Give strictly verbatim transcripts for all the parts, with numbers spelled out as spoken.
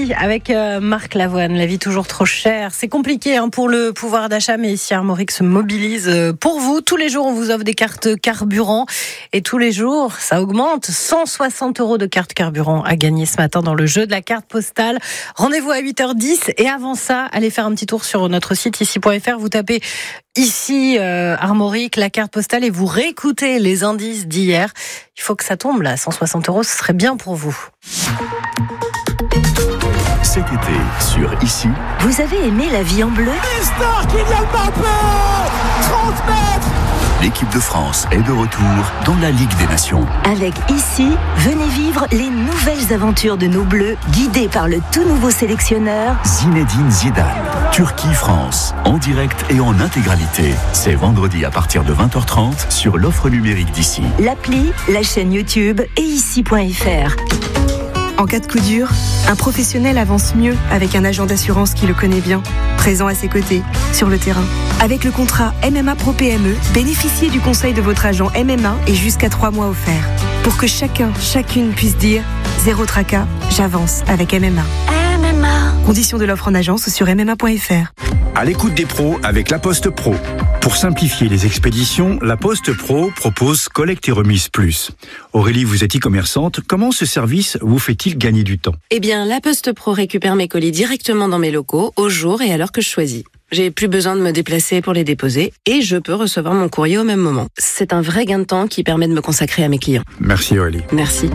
Ici, avec euh, Marc Lavoine, la vie toujours trop chère. C'est compliqué hein, pour le pouvoir d'achat, mais ici Armorique se mobilise euh, pour vous. Tous les jours, on vous offre des cartes carburant et tous les jours, ça augmente. cent soixante euros de cartes carburant à gagner ce matin dans le jeu de la carte postale. Rendez-vous à huit heures dix et avant ça, allez faire un petit tour sur notre site ici point f r. Vous tapez ici euh, Armorique, la carte postale et vous réécoutez les indices d'hier. Il faut que ça tombe là, cent soixante euros, ce serait bien pour vous. Cet été, sur Ici. Vous avez aimé La vie en bleu ? Mister Kylian Mbappé, trente mètres. L'équipe de France est de retour dans la Ligue des Nations. Avec Ici, venez vivre les nouvelles aventures de nos Bleus, guidés par le tout nouveau sélectionneur Zinedine Zidane. Turquie-France, en direct et en intégralité. C'est vendredi à partir de vingt heures trente sur l'offre numérique d'Ici. L'appli, la chaîne YouTube et ici point f r. En cas de coup dur, un professionnel avance mieux avec un agent d'assurance qui le connaît bien, présent à ses côtés, sur le terrain. Avec le contrat M M A Pro P M E, bénéficiez du conseil de votre agent M M A et jusqu'à trois mois offerts. Pour que chacun, chacune puisse dire « Zéro tracas, j'avance avec M M A ». M M A. Conditions de l'offre en agence sur m m a point f r. À l'écoute des pros avec La Poste Pro. Pour simplifier les expéditions, La Poste Pro propose collecte et remise plus. Aurélie, vous êtes e-commerçante. Comment ce service vous fait-il gagner du temps ? Eh bien, La Poste Pro récupère mes colis directement dans mes locaux, au jour et à l'heure que je choisis. J'ai plus besoin de me déplacer pour les déposer et je peux recevoir mon courrier au même moment. C'est un vrai gain de temps qui permet de me consacrer à mes clients. Merci Aurélie. Merci.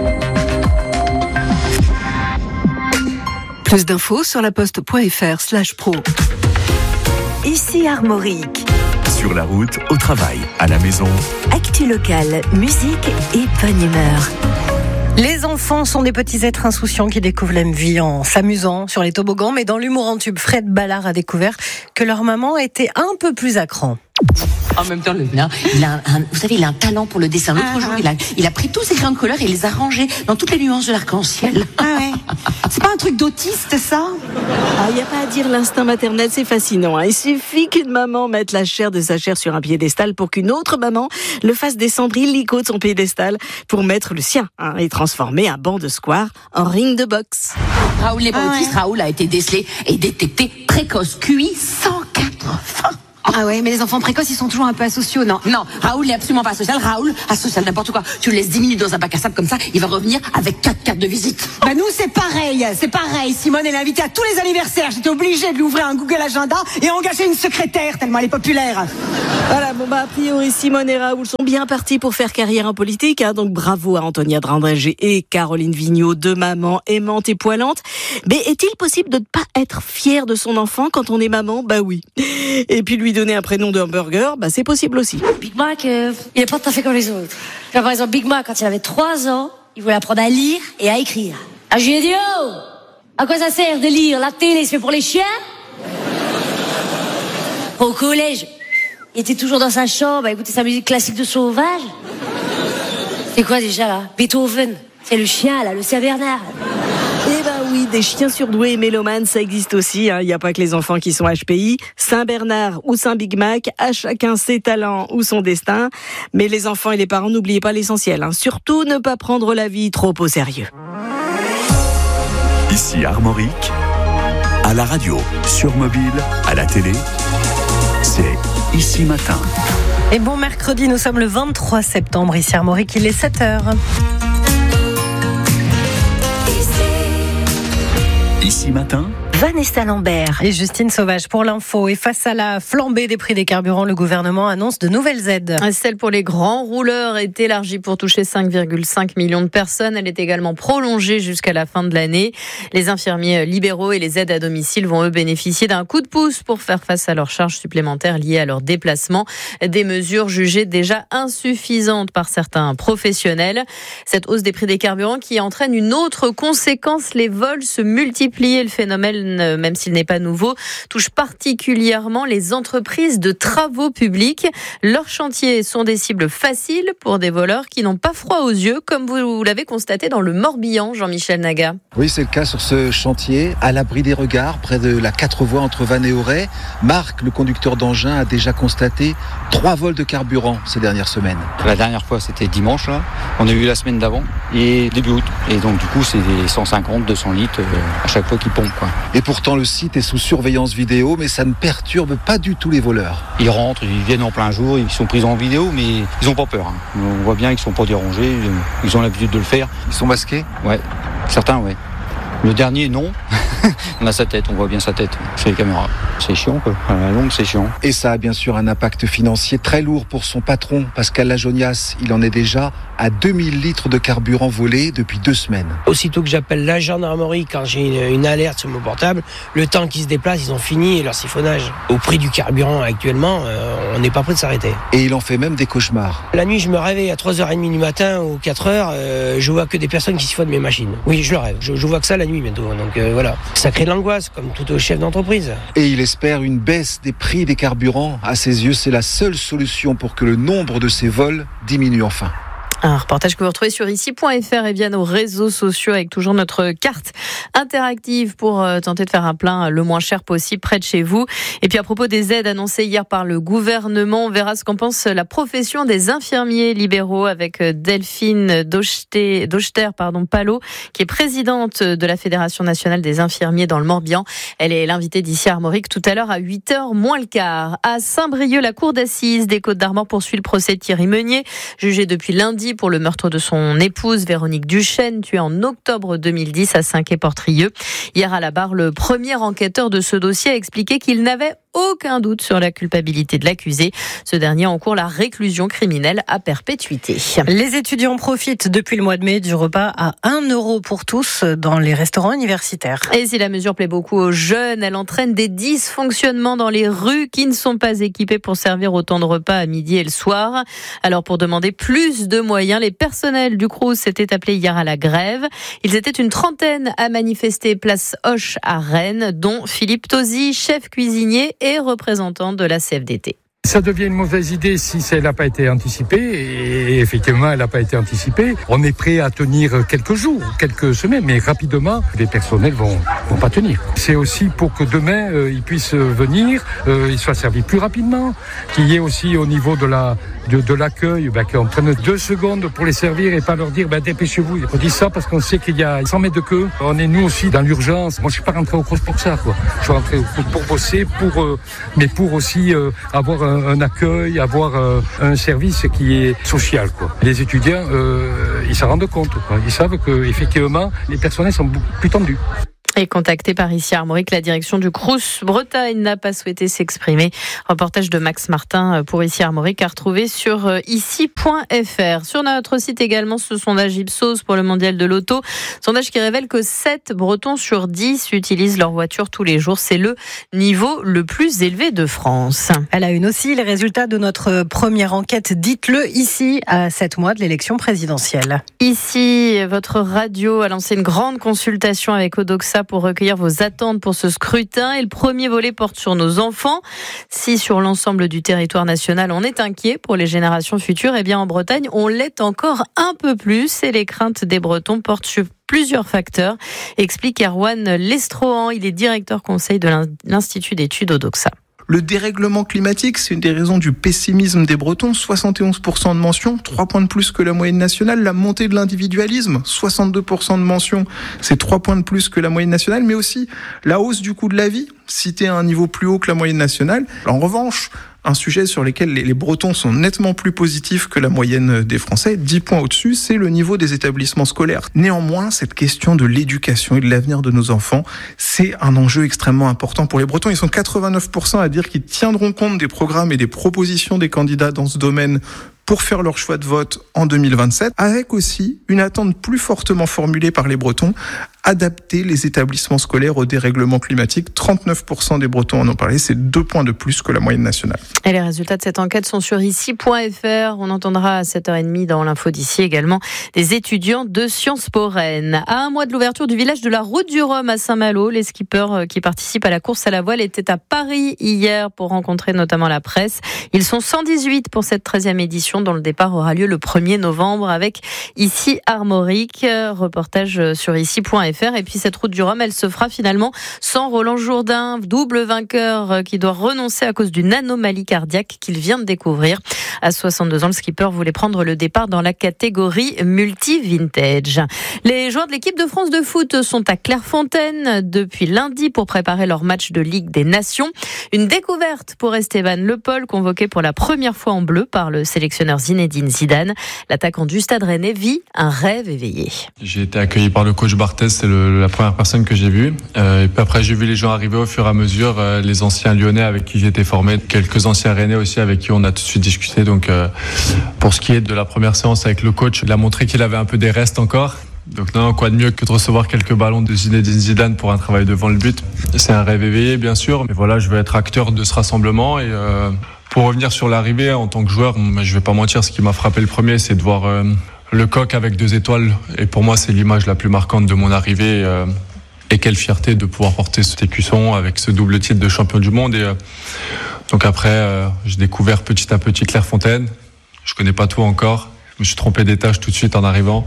Plus d'infos sur laposte point f r slash pro. Ici Armorique. Sur la route, au travail, à la maison. Actu locale, musique et bonne humeur. Les enfants sont des petits êtres insouciants qui découvrent la vie en s'amusant sur les toboggans, mais dans l'humour en tube, Fred Ballard a découvert que leur maman était un peu plus à cran. En même temps, le mien, il a un, un, vous savez, il a un talent pour le dessin. L'autre jour, il a, il a pris tous ses crayons de couleur et il les a rangés dans toutes les nuances de l'arc-en-ciel. Ah ouais. C'est pas un truc d'autiste, ça ? Ah, y a pas à dire, l'instinct maternel, c'est fascinant. Hein. Il suffit qu'une maman mette la chair de sa chair sur un piédestal pour qu'une autre maman le fasse descendre illico de son piédestal pour mettre le sien hein, et transformer un banc de square en ring de boxe. Raoul n'est pas Ah autiste. ouais. Raoul a été décelé et détecté précoce. Q I cent quatre-vingts. Ah ouais, mais les enfants précoces, ils sont toujours un peu asociaux, non ? Non, Raoul n'est absolument pas asocial. Raoul, asocial, n'importe quoi. Tu le laisses dix minutes dans un bac à sable comme ça, il va revenir avec quatre cartes de visite. Bah nous, c'est pareil, c'est pareil. Simone, elle est invitée à tous les anniversaires. J'étais obligée de lui ouvrir un Google Agenda et engager une secrétaire, tellement elle est populaire. Voilà, bon bah a priori Simone et Raoul sont bien partis pour faire carrière en politique, hein, donc bravo à Antonia Drandrégé et Caroline Vigneault, deux mamans aimantes et poilantes. Mais est-il possible de ne pas être fier de son enfant quand on est maman ? Bah oui. Et puis lui donner un prénom de hamburger, bah c'est possible aussi. Big Mac, euh, il est pas tout à fait comme les autres. Par exemple, Big Mac, quand il avait trois ans, il voulait apprendre à lire et à écrire. Ah, je lui ai dit, oh, à quoi ça sert de lire ? La télé, c'est fait pour les chiens ? Au collège, il était toujours dans sa chambre à écouter sa musique classique de sauvage. C'est quoi déjà, là ? Beethoven. C'est le chien, là, le Saint-Bernard. Eh ben oui, des chiens surdoués et mélomanes, ça existe aussi. Il hein. n'y a pas que les enfants qui sont H P I. Saint-Bernard ou Saint-Big Mac, à chacun ses talents ou son destin. Mais les enfants et les parents, n'oubliez pas l'essentiel. Hein. Surtout, ne pas prendre la vie trop au sérieux. Ici Armorique, à la radio, sur mobile, à la télé. C'est Ici Matin. Et bon mercredi, nous sommes le vingt-trois septembre, ici Armorique, il est sept heures. Ici Matin, Vanessa Lambert. Et Justine Sauvage pour l'info. Et face à la flambée des prix des carburants, le gouvernement annonce de nouvelles aides. Celle pour les grands rouleurs est élargie pour toucher cinq virgule cinq millions de personnes. Elle est également prolongée jusqu'à la fin de l'année. Les infirmiers libéraux et les aides à domicile vont eux bénéficier d'un coup de pouce pour faire face à leurs charges supplémentaires liées à leur déplacement. Des mesures jugées déjà insuffisantes par certains professionnels. Cette hausse des prix des carburants qui entraîne une autre conséquence. Les vols se multiplient et le phénomène phénomène, même s'il n'est pas nouveau, touche particulièrement les entreprises de travaux publics. Leurs chantiers sont des cibles faciles pour des voleurs qui n'ont pas froid aux yeux, comme vous l'avez constaté dans le Morbihan, Jean-Michel Naga. Oui, c'est le cas sur ce chantier, à l'abri des regards, près de la quatre voies entre Vannes et Auray. Marc, le conducteur d'engin, a déjà constaté trois vols de carburant ces dernières semaines. La dernière fois, c'était dimanche, là. On a eu la semaine d'avant et début août. Et donc, du coup, c'est des cent cinquante, deux cents litres euh, à chaque fois qu'ils pompent, quoi. Et pourtant, le site est sous surveillance vidéo, mais ça ne perturbe pas du tout les voleurs. Ils rentrent, ils viennent en plein jour, ils sont pris en vidéo, mais ils n'ont pas peur. Hein. On voit bien qu'ils ne sont pas dérangés, ils ont l'habitude de le faire. Ils sont masqués ? Ouais, certains, ouais. Le dernier, non. On a sa tête, on voit bien sa tête sur les caméras. C'est chiant, quoi. À la longue, c'est chiant. Et ça a bien sûr un impact financier très lourd pour son patron, Pascal Lajonias. Il en est déjà à deux mille litres de carburant volé depuis deux semaines. Aussitôt que j'appelle la gendarmerie, quand j'ai une, une alerte sur mon portable, le temps qu'ils se déplacent, ils ont fini leur siphonnage. Au prix du carburant actuellement, euh, on n'est pas prêt de s'arrêter. Et il en fait même des cauchemars. La nuit, je me réveille à trois heures trente du matin ou quatre heures, euh, je vois que des personnes qui siphonnent mes machines. Oui, je le rêve. Je, je vois que ça la nuit bientôt. Donc euh, voilà. Ça crée de l'angoisse, comme tout chef d'entreprise. Et il espère une baisse des prix des carburants. À ses yeux, c'est la seule solution pour que le nombre de ces vols diminue enfin. Un reportage que vous retrouvez sur ici point f r et via nos réseaux sociaux avec toujours notre carte interactive pour tenter de faire un plein le moins cher possible près de chez vous. Et puis à propos des aides annoncées hier par le gouvernement, on verra ce qu'en pense la profession des infirmiers libéraux avec Delphine Dochter, Dochter pardon, Palot, qui est présidente de la Fédération nationale des infirmiers dans le Morbihan. Elle est l'invitée d'ici Armorique tout à l'heure à huit heures moins le quart. À Saint-Brieuc, la cour d'assises des Côtes-d'Armor poursuit le procès de Thierry Meunier, jugé depuis lundi pour le meurtre de son épouse Véronique Duchesne, tuée en octobre deux mille dix à Saint-Quay-Portrieux. Hier à la barre, le premier enquêteur de ce dossier a expliqué qu'il n'avait aucun doute sur la culpabilité de l'accusé. Ce dernier encourt la réclusion criminelle à perpétuité. Les étudiants profitent depuis le mois de mai du repas à un euro pour tous dans les restaurants universitaires. Et si la mesure plaît beaucoup aux jeunes, elle entraîne des dysfonctionnements dans les rues qui ne sont pas équipées pour servir autant de repas à midi et le soir. Alors pour demander plus de moyens, les personnels du Crous s'étaient appelés hier à la grève. Ils étaient une trentaine à manifester place Hoche à Rennes, dont Philippe Tosi, chef cuisinier et représentant de la C F D T. Ça devient une mauvaise idée si elle n'a pas été anticipée, et effectivement elle n'a pas été anticipée. On est prêt à tenir quelques jours, quelques semaines, mais rapidement les personnels vont vont pas tenir. C'est aussi pour que demain euh, ils puissent venir, euh, ils soient servis plus rapidement, qu'il y ait aussi au niveau de la de, de l'accueil, ben, qu'on prenne deux secondes pour les servir et pas leur dire ben, dépêchez-vous. On dit ça parce qu'on sait qu'il y a cent mètres de queue. On est nous aussi dans l'urgence. Moi je suis pas rentré au Crous pour ça, quoi. Je suis rentré au Crous pour bosser, pour euh, mais pour aussi euh, avoir un un accueil, avoir euh, un service qui est social, quoi. Les étudiants, euh, ils s'en rendent compte, quoi. Ils savent que effectivement, les personnels sont beaucoup plus tendus. Et contacté par ici Armorique, la direction du Crous Bretagne n'a pas souhaité s'exprimer. Reportage de Max Martin pour ici Armorique à retrouver sur ici point f r. Sur notre site également, ce sondage Ipsos pour le mondial de l'auto. Sondage qui révèle que sept Bretons sur dix utilisent leur voiture tous les jours. C'est le niveau le plus élevé de France. Elle a une aussi les résultats de notre première enquête. Dites-le ici à sept mois de l'élection présidentielle. Ici, votre radio a lancé une grande consultation avec Odoxa pour recueillir vos attentes pour ce scrutin. Et le premier volet porte sur nos enfants. Si sur l'ensemble du territoire national, on est inquiet pour les générations futures, eh bien en Bretagne, on l'est encore un peu plus. Et les craintes des Bretons portent sur plusieurs facteurs, explique Erwan Lestrohan. Il est directeur conseil de l'Institut d'études Odoxa. Le dérèglement climatique, c'est une des raisons du pessimisme des Bretons. soixante et onze pour cent de mentions, trois points de plus que la moyenne nationale. La montée de l'individualisme, soixante-deux pour cent de mentions, c'est trois points de plus que la moyenne nationale. Mais aussi la hausse du coût de la vie, citée à un niveau plus haut que la moyenne nationale. En revanche, un sujet sur lequel les Bretons sont nettement plus positifs que la moyenne des Français, dix points au-dessus, c'est le niveau des établissements scolaires. Néanmoins, cette question de l'éducation et de l'avenir de nos enfants, c'est un enjeu extrêmement important pour les Bretons. Ils sont quatre-vingt-neuf pour cent à dire qu'ils tiendront compte des programmes et des propositions des candidats dans ce domaine pour faire leur choix de vote en deux mille vingt-sept, avec aussi une attente plus fortement formulée par les Bretons adapter les établissements scolaires au dérèglement climatique. trente-neuf pour cent des Bretons en ont parlé, c'est deux points de plus que la moyenne nationale. Et les résultats de cette enquête sont sur ici point f r. On entendra à sept heures trente dans l'info d'ici également des étudiants de Sciences Po Rennes. À un mois de l'ouverture du village de la Route du Rhum à Saint-Malo, les skippers qui participent à la course à la voile étaient à Paris hier pour rencontrer notamment la presse. Ils sont cent dix-huit pour cette treizième édition dont le départ aura lieu le premier novembre avec ici Armorique. Reportage sur ici point f r. Et puis cette Route du Rhum, elle se fera finalement sans Roland Jourdain, double vainqueur qui doit renoncer à cause d'une anomalie cardiaque qu'il vient de découvrir. À soixante-deux ans, le skipper voulait prendre le départ dans la catégorie multi-vintage. Les joueurs de l'équipe de France de foot sont à Clairefontaine depuis lundi pour préparer leur match de Ligue des Nations. Une découverte pour Esteban Le Paul, convoqué pour la première fois en bleu par le sélectionneur Zinedine Zidane. L'attaquant du Stade Rennais vit un rêve éveillé. J'ai été accueilli par le coach Barthez, c'est le, la première personne que j'ai vue. Euh, et puis après, j'ai vu les gens arriver au fur et à mesure, euh, les anciens Lyonnais avec qui j'étais formé, quelques anciens Rennais aussi avec qui on a tout de suite discuté. Donc, euh, pour ce qui est de la première séance avec le coach, il a montré qu'il avait un peu des restes encore. Donc non, quoi de mieux que de recevoir quelques ballons de Zinedine Zidane pour un travail devant le but. C'est un rêve éveillé, bien sûr. Mais voilà, je veux être acteur de ce rassemblement. Et euh, pour revenir sur l'arrivée, en tant que joueur, je vais pas mentir, ce qui m'a frappé le premier, c'est de voir euh, le coq avec deux étoiles. Et pour moi, c'est l'image la plus marquante de mon arrivée. Euh, et quelle fierté de pouvoir porter cet écusson avec ce double titre de champion du monde. Et euh, donc après, euh, j'ai découvert petit à petit Clairefontaine. Je connais pas tout encore. Je me suis trompé d'étage tout de suite en arrivant.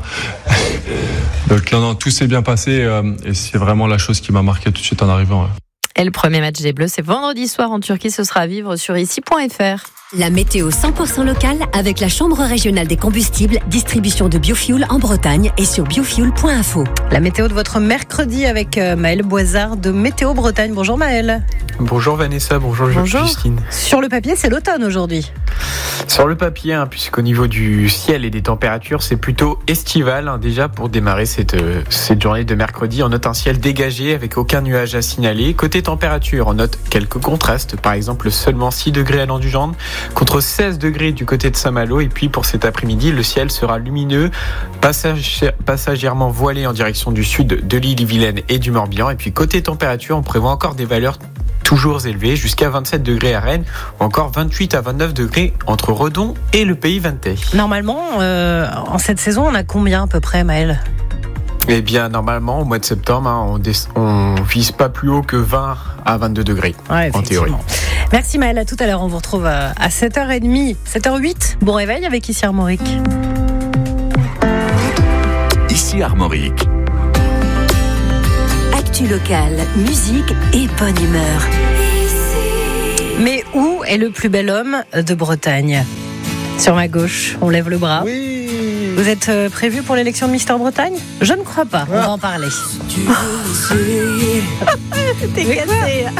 Donc non, non, tout s'est bien passé euh, et c'est vraiment la chose qui m'a marqué tout de suite en arrivant. Ouais. Et le premier match des Bleus, c'est vendredi soir en Turquie. Ce sera à vivre sur ici point f r. La météo cent pour cent locale avec la Chambre régionale des combustibles, distribution de biofuel en Bretagne et sur biofuel point info. La météo de votre mercredi avec Maëlle Boisard de Météo Bretagne. Bonjour Maëlle. Bonjour Vanessa, bonjour, bonjour Justine. Sur le papier, c'est l'automne aujourd'hui. Sur le papier, hein, puisqu'au niveau du ciel et des températures, c'est plutôt estival. Hein, déjà pour démarrer cette, euh, cette journée de mercredi, on note un ciel dégagé avec aucun nuage à signaler. Côté température, on note quelques contrastes. Par exemple, seulement six degrés à Landugeande, contre seize degrés du côté de Saint-Malo. Et puis pour cet après-midi, le ciel sera lumineux, passage, passagèrement voilé en direction du sud de l'île-et-Vilaine et du Morbihan. Et puis côté température, on prévoit encore des valeurs toujours élevées, jusqu'à vingt-sept degrés à Rennes, ou encore vingt-huit à vingt-neuf degrés entre Redon et le Pays Vintais. Normalement, euh, en cette saison, on a combien à peu près, Maëlle ? Eh bien, normalement, au mois de septembre, hein, on, dé- on vise pas plus haut que vingt à vingt-deux degrés, ouais, en théorie. Merci Maëlle, à tout à l'heure. On vous retrouve à sept heures trente, sept heures huit. Bon réveil avec ici Armorique. Ici Armorique. Actu locale, musique et bonne humeur. Mais où est le plus bel homme de Bretagne ? Sur ma gauche, on lève le bras. Oui. Vous êtes prévu pour l'élection de Mister Bretagne ? Je ne crois pas, on va en parler. T'es cassé.